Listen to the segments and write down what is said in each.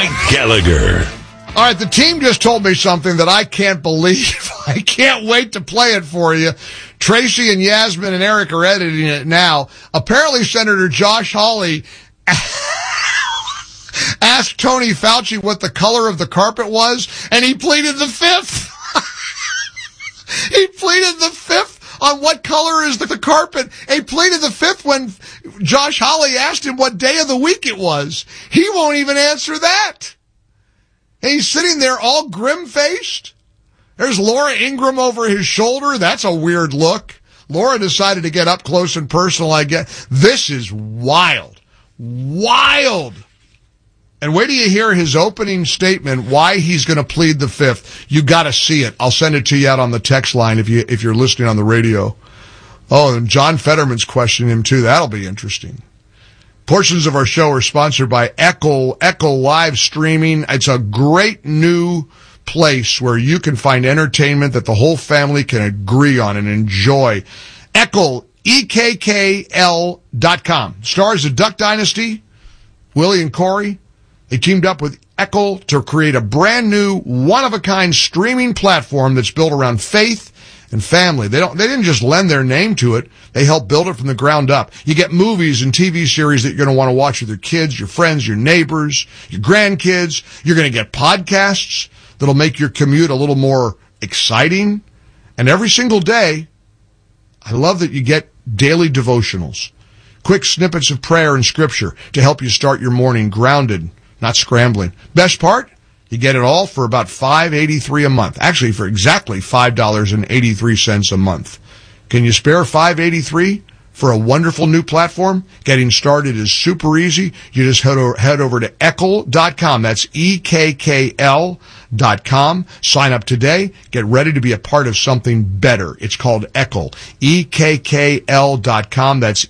Mike Gallagher. All right, the team just told me something that I can't believe. I can't wait to play it for you. Tracy and Yasmin and Eric are editing it now. Apparently, Senator Josh Hawley asked Tony Fauci what the color of the carpet was, and he pleaded the fifth. He pleaded the fifth on what color is the carpet. He pleaded the fifth when Josh Hawley asked him what day of the week it was. He won't even answer that. And he's sitting there all grim-faced. There's Laura Ingraham over his shoulder. That's a weird look. Laura decided to get up close and personal, I guess. This is wild. Wild. And wait till you hear his opening statement, why he's going to plead the fifth. You got to see it. I'll send it to you out on the text line if you're listening on the radio. Oh, and John Fetterman's questioning him, too. That'll be interesting. Portions of our show are sponsored by Echo Live Streaming. It's a great new place where you can find entertainment that the whole family can agree on and enjoy. Echo, EKKL.com. Stars of Duck Dynasty, Willie and Corey. They teamed up with Echo to create a brand new, one-of-a-kind streaming platform that's built around faith and family. They didn't just lend their name to it. They helped build it from the ground up. You get movies and TV series that you're going to want to watch with your kids, your friends, your neighbors, your grandkids. You're going to get podcasts that'll make your commute a little more exciting. And every single day, I love that you get daily devotionals, quick snippets of prayer and scripture to help you start your morning grounded, not scrambling. Best part? You get it all for about $5.83 a month. Actually, for exactly $5.83 a month. Can you spare $5.83 for a wonderful new platform? Getting started is super easy. You just head over to Eckl.com. That's EKKL.com. Sign up today. Get ready to be a part of something better. It's called Eckl. EKKL.com. That's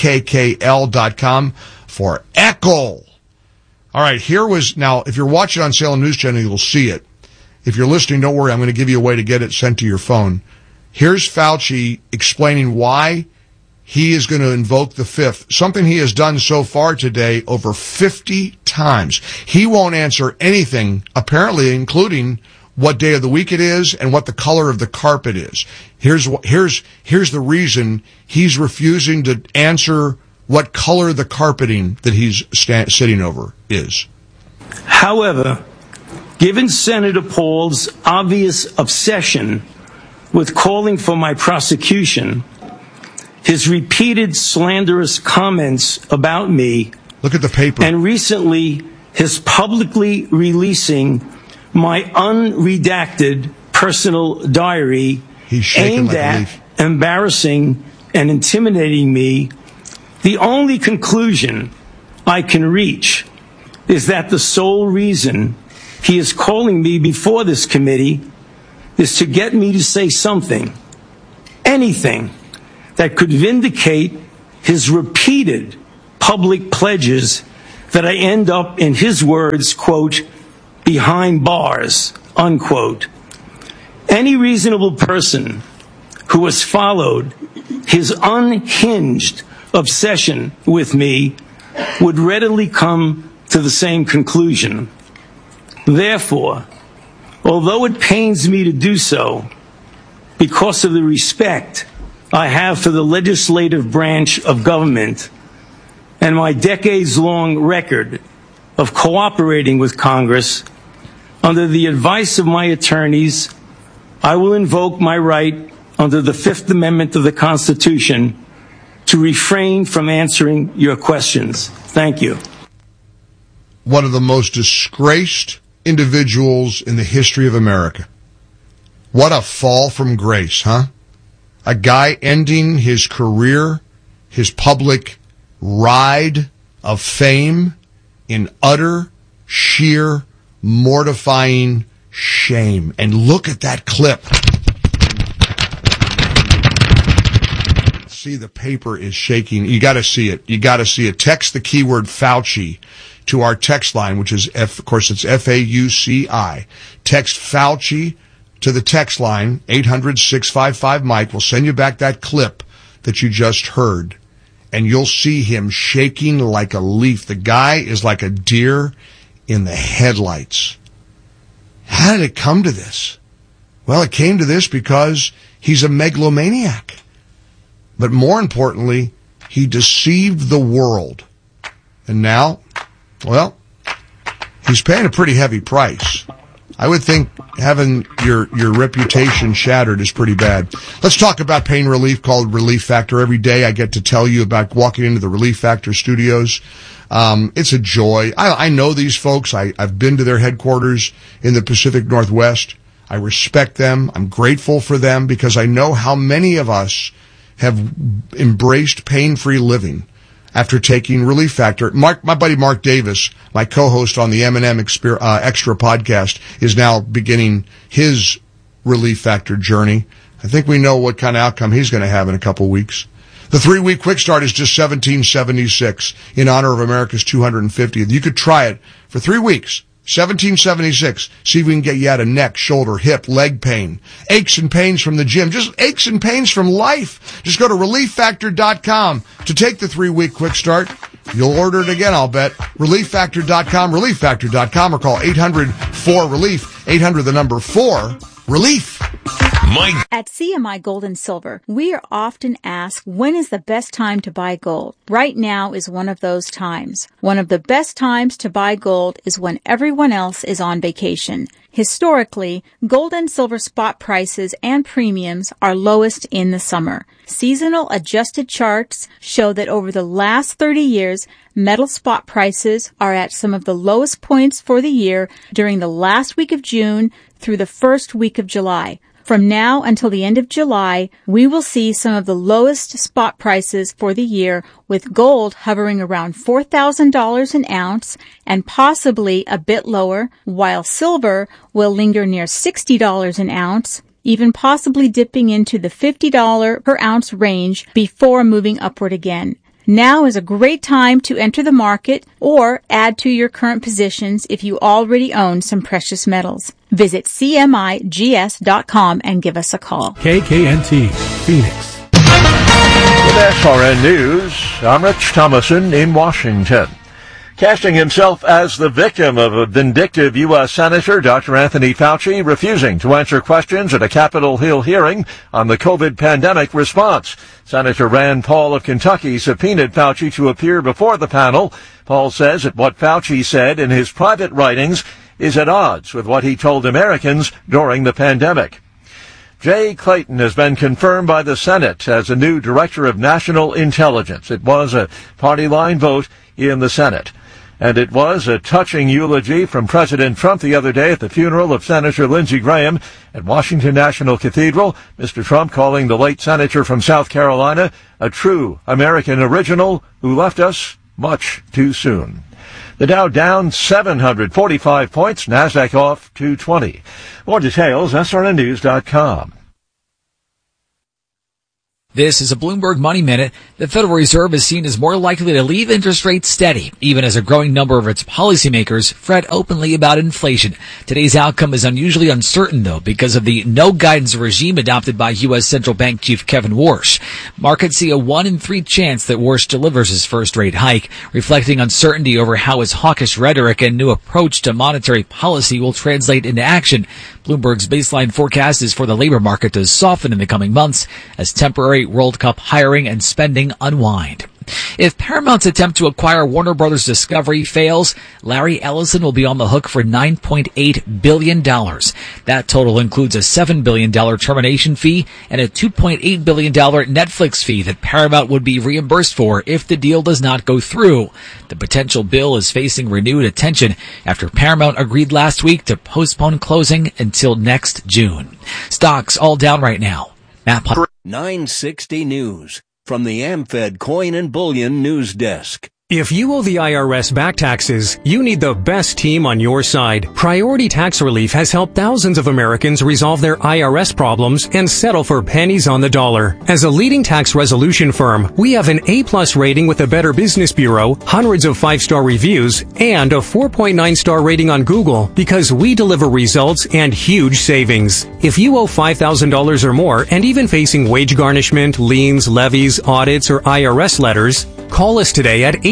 EKKL.com for Eckl. All right, now, if you're watching on Salem News Channel, you'll see it. If you're listening, don't worry, I'm going to give you a way to get it sent to your phone. Here's Fauci explaining why he is going to invoke the fifth, something he has done so far today over 50 times. He won't answer anything, apparently, including what day of the week it is and what the color of the carpet is. Here's the reason he's refusing to answer what color the carpeting that he's sitting over is. However, given Senator Paul's obvious obsession with calling for my prosecution, his repeated slanderous comments about me, look at the paper, and recently his publicly releasing my unredacted personal diary aimed like at embarrassing and intimidating me, the only conclusion I can reach is that the sole reason he is calling me before this committee is to get me to say something, anything, that could vindicate his repeated public pledges that I end up, in his words, quote, behind bars, unquote. Any reasonable person who has followed his unhinged obsession with me would readily come to the same conclusion. Therefore, although it pains me to do so, because of the respect I have for the legislative branch of government and my decades-long record of cooperating with Congress, under the advice of my attorneys, I will invoke my right under the Fifth Amendment of the Constitution to refrain from answering your questions. Thank you. One of the most disgraced individuals in the history of America. What a fall from grace, huh? A guy ending his career, his public ride of fame in utter, sheer, mortifying shame. And look at that clip. See, the paper is shaking. You got to see it. You got to see it. Text the keyword Fauci to our text line, which is, of course, it's F-A-U-C-I. Text Fauci to the text line, 800-655-MIKE. We'll send you back that clip that you just heard, and you'll see him shaking like a leaf. The guy is like a deer in the headlights. How did it come to this? Well, it came to this because he's a megalomaniac. But more importantly, he deceived the world. And now, well, he's paying a pretty heavy price. I would think having your reputation shattered is pretty bad. Let's talk about pain relief called Relief Factor. Every day I get to tell you about walking into the Relief Factor studios. It's a joy. I know these folks. I've been to their headquarters in the Pacific Northwest. I respect them. I'm grateful for them because I know how many of us have embraced pain-free living after taking Relief Factor. My buddy Mark Davis, my co-host on the M&M Extra podcast, is now beginning his Relief Factor journey. I think we know what kind of outcome he's going to have in a couple weeks. The 3-week quick start is just $17.76 in honor of America's 250th. You could try it for 3 weeks. $17.76. See if we can get you out of neck, shoulder, hip, leg pain, aches and pains from the gym, just aches and pains from life. Just go to ReliefFactor.com to take the 3-week quick start. You'll order it again, I'll bet. ReliefFactor.com, ReliefFactor.com, or call 800-4RELIEF, 800 the number 4, RELIEF. At CMI Gold and Silver, we are often asked, when is the best time to buy gold? Right now is one of those times. One of the best times to buy gold is when everyone else is on vacation. Historically, gold and silver spot prices and premiums are lowest in the summer. Seasonal adjusted charts show that over the last 30 years, metal spot prices are at some of the lowest points for the year during the last week of June through the first week of July. From now until the end of July, we will see some of the lowest spot prices for the year, with gold hovering around $4,000 an ounce and possibly a bit lower, while silver will linger near $60 an ounce, even possibly dipping into the $50 per ounce range before moving upward again. Now is a great time to enter the market or add to your current positions if you already own some precious metals. Visit CMIGS.com and give us a call. KKNT, Phoenix. With SRN News, I'm Rich Thomason in Washington. Casting himself as the victim of a vindictive U.S. Senator, Dr. Anthony Fauci, refusing to answer questions at a Capitol Hill hearing on the COVID pandemic response. Senator Rand Paul of Kentucky subpoenaed Fauci to appear before the panel. Paul says that what Fauci said in his private writings is at odds with what he told Americans during the pandemic. Jay Clayton has been confirmed by the Senate as a new Director of National Intelligence. It was a party line vote in the Senate. And it was a touching eulogy from President Trump the other day at the funeral of Senator Lindsey Graham at Washington National Cathedral. Mr. Trump calling the late senator from South Carolina a true American original who left us much too soon. The Dow down 745 points, NASDAQ off 220. More details, srnnews.com. This is a Bloomberg Money Minute. The Federal Reserve is seen as more likely to leave interest rates steady, even as a growing number of its policymakers fret openly about inflation. Today's outcome is unusually uncertain, though, because of the no-guidance regime adopted by U.S. Central Bank Chief Kevin Warsh. Markets see a 1 in 3 chance that Warsh delivers his first rate hike, reflecting uncertainty over how his hawkish rhetoric and new approach to monetary policy will translate into action. Bloomberg's baseline forecast is for the labor market to soften in the coming months as temporary World Cup hiring and spending unwind. If Paramount's attempt to acquire Warner Brothers Discovery fails, Larry Ellison will be on the hook for $9.8 billion. That total includes a $7 billion termination fee and a $2.8 billion Netflix fee that Paramount would be reimbursed for if the deal does not go through. The potential bill is facing renewed attention after Paramount agreed last week to postpone closing until next June. Stocks all down right now. 960 News from the AmFed Coin and Bullion News Desk. If you owe the IRS back taxes, you need the best team on your side. Priority Tax Relief has helped thousands of Americans resolve their IRS problems and settle for pennies on the dollar. As a leading tax resolution firm, we have an A+ rating with the Better Business Bureau, hundreds of 5-star reviews, and a 4.9-star rating on Google because we deliver results and huge savings. If you owe $5,000 or more and even facing wage garnishment, liens, levies, audits, or IRS letters, call us today at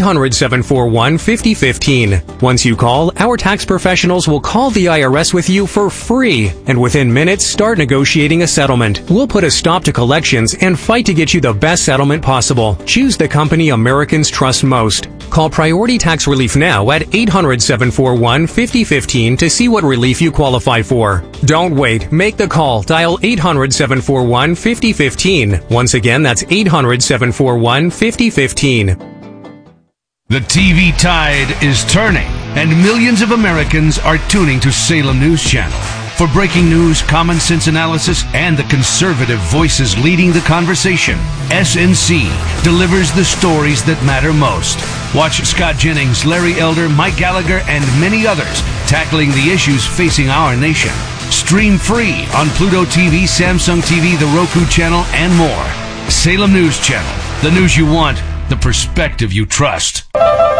800-741-5015. Once you call, our tax professionals will call the IRS with you for free, and within minutes start negotiating a settlement. We'll put a stop to collections and fight to get you the best settlement possible. Choose the company Americans trust most. Call Priority Tax Relief now at 800-741-5015 to see what relief you qualify for. Don't wait. Make the call. Dial 800-741-5015. Once again, that's 800-741-5015. The TV tide is turning, and millions of Americans are tuning to Salem News Channel. For breaking news, common sense analysis, and the conservative voices leading the conversation, SNC delivers the stories that matter most. Watch Scott Jennings, Larry Elder, Mike Gallagher, and many others tackling the issues facing our nation. Stream free on Pluto TV, Samsung TV, the Roku channel, and more. Salem News Channel. The news you want, the perspective you trust.